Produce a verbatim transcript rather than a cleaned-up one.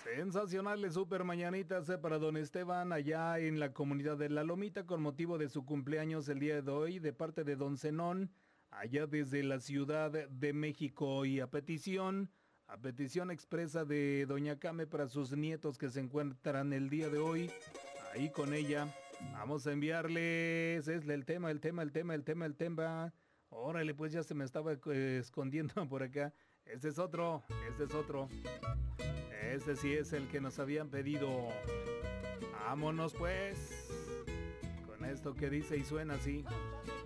Sensacionales super mañanitas eh, para don Esteban allá en la comunidad de La Lomita con motivo de su cumpleaños el día de hoy de parte de don Zenón allá desde la Ciudad de México y a petición, a petición expresa de doña Came para sus nietos que se encuentran el día de hoy ahí con ella. Vamos a enviarles, es el tema, el tema, el tema, el tema, el tema. Órale, pues ya se me estaba eh, escondiendo por acá. Este es otro, este es otro. Ese sí es el que nos habían pedido. Vámonos pues. Con esto que dice y suena así.